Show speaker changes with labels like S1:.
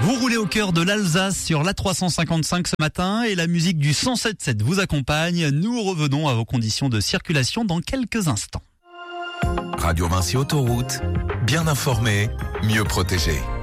S1: Vous roulez au cœur de l'Alsace sur l'A355 ce matin et la musique du 107.7 vous accompagne. Nous revenons à vos conditions de circulation dans quelques instants.
S2: Radio Vinci Autoroute, bien informé, mieux protégé.